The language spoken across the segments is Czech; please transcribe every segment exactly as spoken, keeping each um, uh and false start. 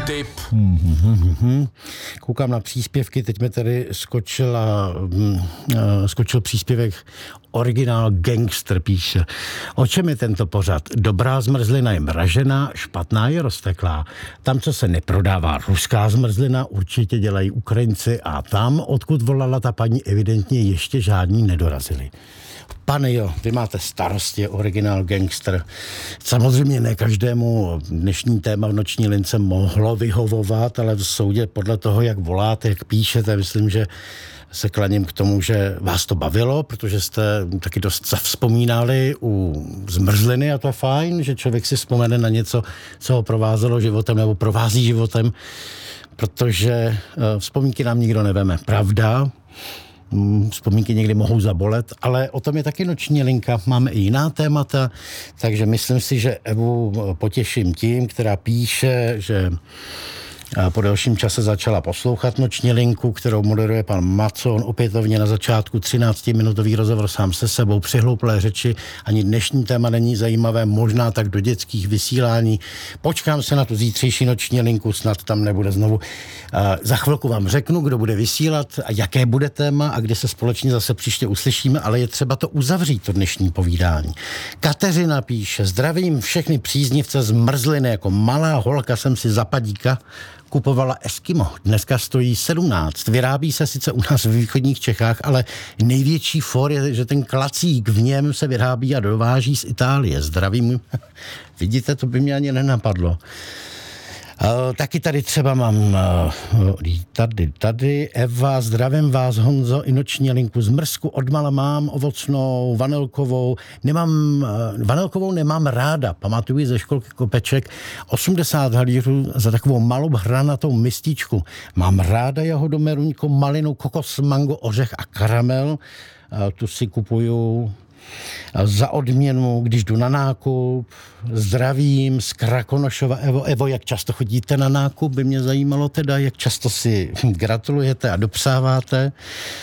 Tip. Mm-hmm. Koukám na příspěvky, teď mi tady skočila, mm, uh, skočil příspěvek Originál Gangster, píše. O čem je tento pořad? Dobrá zmrzlina je mražená, špatná je rozteklá. Tam, co se neprodává ruská zmrzlina, určitě dělají Ukrajinci a tam, odkud volala ta paní, evidentně ještě žádní nedorazili. Pane jo, vy máte starosti, Originál Gangster. Samozřejmě ne každému dnešní téma v Noční lince mohlo vyhovovat, ale v soudě podle toho, jak voláte, jak píšete, myslím, že se klaním k tomu, že vás to bavilo, protože jste taky dost zavzpomínali u zmrzliny a to je fajn, že člověk si vzpomene na něco, co ho provázelo životem nebo provází životem, protože vzpomínky nám nikdo neveme. Pravda, vzpomínky někdy mohou zabolet, ale o tom je taky Noční linka. Máme i jiná témata, takže myslím si, že Evu potěším tím, která píše, že po delším čase začala poslouchat Noční linku, kterou moderuje pan Macon. Opětovně na začátku třináctiminutový rozhovor sám se sebou, přihlouplé řeči. Ani dnešní téma není zajímavé, možná tak do dětských vysílání. Počkám se na tu zítřejší Noční linku, snad tam nebude znovu. Za chvilku vám řeknu, kdo bude vysílat a jaké bude téma a kde se společně zase příště uslyšíme, ale je třeba to uzavřít, to dnešní povídání. Kateřina píše, zdravím všechny příznivce zmrzliny, jako malá holka jsem si zapadíka kupovala Eskimo. Dneska stojí sedmnáct. Vyrábí se sice u nás v východních Čechách, ale největší for je, že ten klacík v něm se vyrábí a dováží z Itálie. Zdravím. Vidíte, to by mě ani nenapadlo. Uh, taky tady třeba mám uh, tady, tady Eva, zdravím vás, Honzo, i Noční linku z Mrzku. Odmala mám ovocnou, vanilkovou, nemám, uh, vanilkovou nemám ráda, pamatuji ze školky Kopeček, osmdesát halířů za takovou malou hranatou mističku. Mám ráda jahodomeruňko, malinu, kokos, mango, ořech a karamel. Uh, tu si kupuju za odměnu, když jdu na nákup. Zdravím z Krakonošova. Evo, Evo, jak často chodíte na nákup? By mě zajímalo teda, jak často si gratulujete a dopřáváte.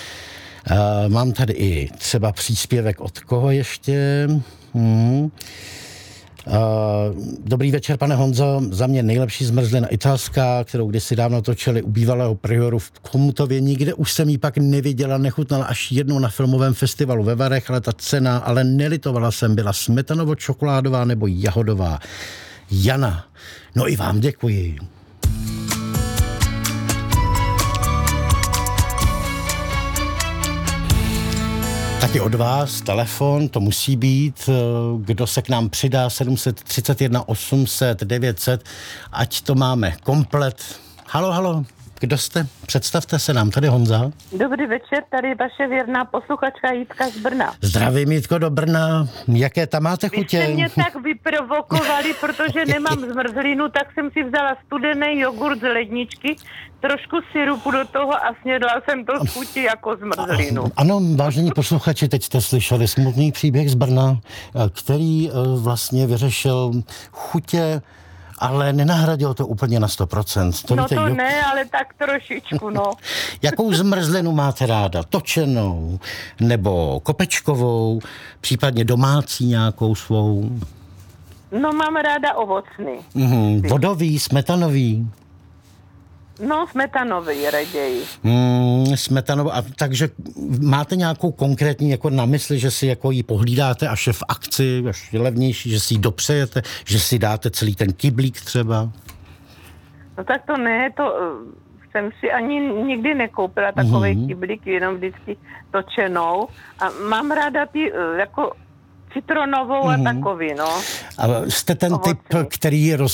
Uh, mám tady i třeba příspěvek od koho ještě. Hmm. Uh, dobrý večer, pane Honzo, za mě nejlepší zmrzlina italská, kterou kdysi dávno točili u bývalého prioru v Chomutově. Nikde už jsem ji pak neviděla, nechutnala až jednou na filmovém festivalu ve Varech, ale ta cena, ale nelitovala jsem, byla smetanovo-čokoládová nebo jahodová. Jana, no i vám děkuji. Taky od vás telefon, to musí být, kdo se k nám přidá, sedm set třicet jedna osm set devět set, ať to máme komplet. Halo, halo, kdo jste? Představte se nám, tady Honza. Dobrý večer, tady vaše věrná posluchačka Jitka z Brna. Zdravím, Jitko, do Brna. Jaké tam máte chutě? Vy jste mě tak vyprovokovali, protože nemám zmrzlinu, tak jsem si vzala studený jogurt z ledničky, trošku syrupu do toho a snědla jsem to z chutí jako zmrzlinu. Ano, vážení posluchači, teď jste slyšeli smutný příběh z Brna, který vlastně vyřešil chutě, ale nenahradil to úplně na sto procent. To no víte, to jo? ne, ale tak trošičku, no. Jakou zmrzlinu máte ráda? Točenou nebo kopečkovou, případně domácí nějakou svou? No mám ráda ovocný. Mhm, vodový, smetanový? No, smetanový raději. Mm, smetanový. A takže máte nějakou konkrétní jako na mysli, že si jako ji pohlídáte až je v akci, až je levnější, že si ji dopřejete, že si dáte celý ten kyblík třeba? No tak to ne, to uh, jsem si ani nikdy nekoupila takový mm-hmm. kyblík, jenom vždycky točenou. A mám ráda ty uh, jako citronovou mm-hmm. a takový, no. A jste ten ovocný typ, který roz